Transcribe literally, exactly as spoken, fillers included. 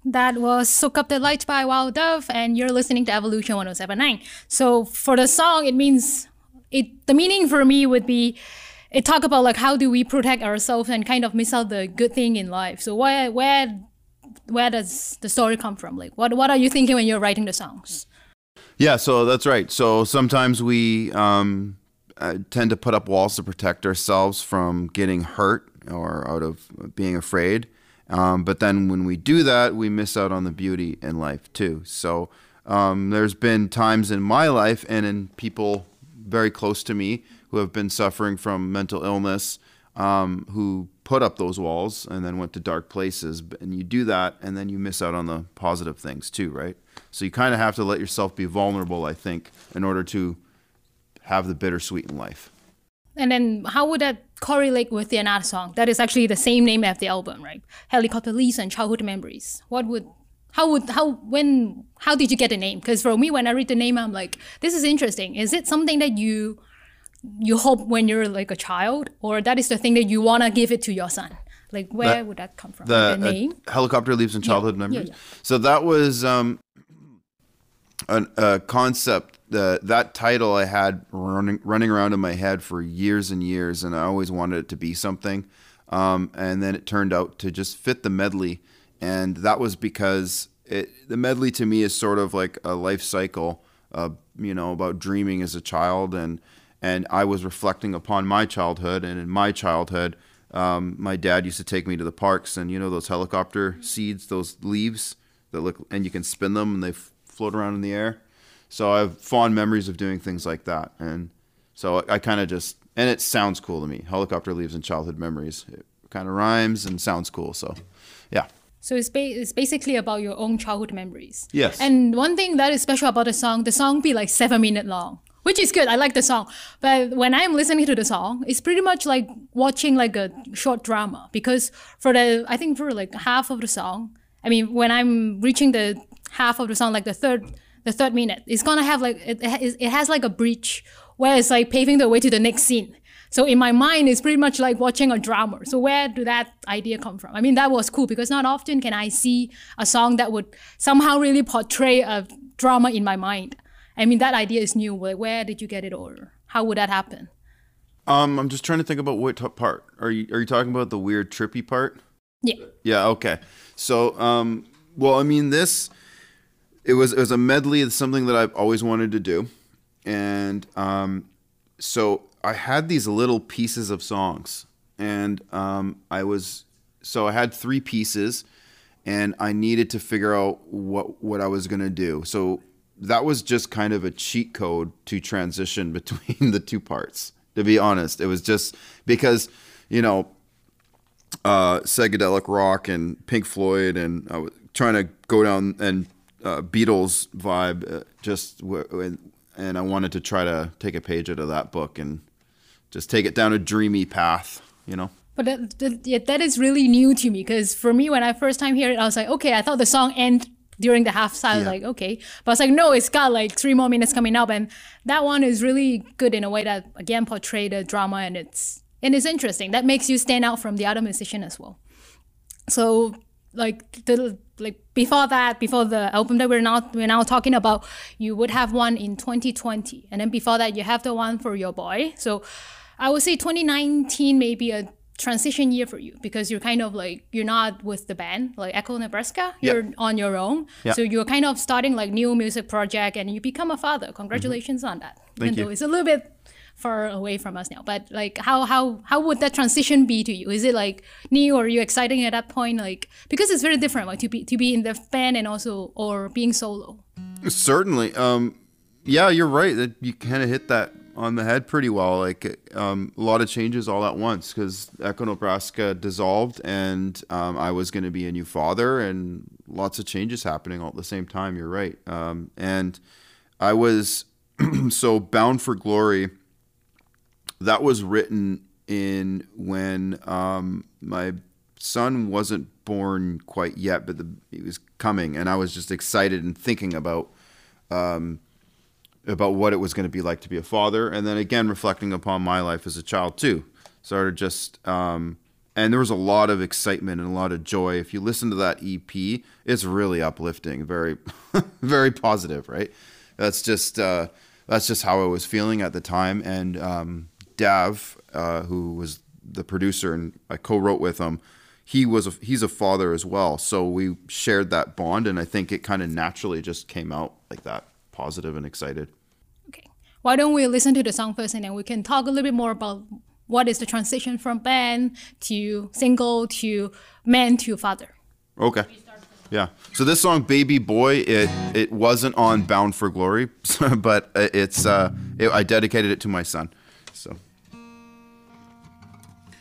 That was Soak Up the Light by Wild Dove, and you're listening to Evolution one oh seven point nine. So for the song, it means, it. the meaning for me would be, it talk about like how do we protect ourselves and kind of miss out the good thing in life. So where where where does the story come from? Like what what are you thinking when you're writing the songs? Yeah, so that's right. So sometimes we um, uh, tend to put up walls to protect ourselves from getting hurt or out of being afraid. Um, but then when we do that, we miss out on the beauty in life too. So um, there's been times in my life and in people very close to me who have been suffering from mental illness, um, who put up those walls and then went to dark places. And you do that, and then you miss out on the positive things too, right? So you kind of have to let yourself be vulnerable, I think, in order to have the bittersweet in life. And then how would that correlate with the another song that is actually the same name as the album, right? Helicopter Leaves and Childhood Memories. What would, how would, how, when, how did you get the name? Because for me, when I read the name, I'm like, this is interesting. Is it something that you, you hope when you're like a child, or that is the thing that you want to give it to your son? Like, where that, would that come from? The, the name? Uh, Helicopter Leaves and Childhood yeah, Memories. Yeah, yeah. So that was um, an, a concept. The, that title I had running running around in my head for years and years, and I always wanted it to be something. Um, and then it turned out to just fit the medley, and that was because it, the medley to me is sort of like a life cycle, uh, you know, about dreaming as a child, and and I was reflecting upon my childhood, and in my childhood, um, my dad used to take me to the parks, and you know those helicopter seeds, those leaves that look, and you can spin them, and they f- float around in the air. So I have fond memories of doing things like that. And so I, I kind of just, and it sounds cool to me. Helicopter Leaves and Childhood Memories. It kind of rhymes and sounds cool. So, yeah. So it's, ba- it's basically about your own childhood memories. Yes. And one thing that is special about the song, the song be like seven minutes long, which is good. I like the song. But when I'm listening to the song, it's pretty much like watching like a short drama. Because for the, I think for like half of the song, I mean, when I'm reaching the half of the song, like the third the third minute, it's gonna have like, it, it has like a bridge where it's like paving the way to the next scene. So in my mind, it's pretty much like watching a drama. So where did that idea come from? I mean, that was cool because not often can I see a song that would somehow really portray a drama in my mind. I mean, that idea is new. Like, where did you get it, or how would that happen? Um, I'm just trying to think about what t- part. Are you are you talking about the weird trippy part? Yeah. Yeah, okay. So, um, well, I mean, this... It was it was a medley of something that I've always wanted to do, and um, so I had these little pieces of songs, and um, I was so I had three pieces, and I needed to figure out what what I was gonna do. So that was just kind of a cheat code to transition between the two parts. To be honest, it was just because you know uh, psychedelic rock and Pink Floyd, and I was trying to go down and Uh, Beatles vibe, uh, just w- and I wanted to try to take a page out of that book and just take it down a dreamy path, you know. But that, that, yeah, that is really new to me because for me, when I first time hear it, I was like, okay, I thought the song end during the half side, yeah. Like okay, but I was like, no, it's got like three more minutes coming up, and that one is really good in a way that again portray the drama, and it's and it's interesting. That makes you stand out from the other musician as well. So like the like before that, before the album that we're now we're now talking about, you would have one in twenty twenty, and then before that you have the one for your boy. So I would say twenty nineteen may be a transition year for you because you're kind of like you're not with the band like Echo Nebraska. You're yep. on your own, yep. So you're kind of starting like new music project, and you become a father. Congratulations mm-hmm. on that. Thank Even you. Though it's a little bit far away from us now, but like how how how would that transition be to you? Is it like new, or are you exciting at that point? Like because it's very different, like to be to be in the band and also or being solo. Certainly, um, yeah, you're right. That you kind of hit that on the head pretty well. Like um, a lot of changes all at once because Echo Nebraska dissolved, and um, I was going to be a new father, and lots of changes happening all at the same time. You're right, um, and I was so Bound for Glory. That was written in when um, my son wasn't born quite yet, but the, he was coming, and I was just excited and thinking about um, about what it was going to be like to be a father, and then again reflecting upon my life as a child too. Sort of just um, and there was a lot of excitement and a lot of joy. If you listen to that E P, it's really uplifting, very, very positive, right? That's just uh, that's just how I was feeling at the time. And um, Dav, uh, who was the producer and I co-wrote with him, he was a, he's a father as well. So we shared that bond, and I think it kind of naturally just came out like that, positive and excited. Okay. Why don't we listen to the song first, and then we can talk a little bit more about what is the transition from band to single to man to father. Okay. Yeah. So this song, Baby Boy, it it wasn't on Bound for Glory, but it's uh, it, I dedicated it to my son.